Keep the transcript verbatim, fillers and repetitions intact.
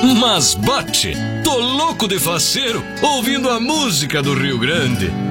Mas bate, tô louco de faceiro ouvindo a música do Rio Grande.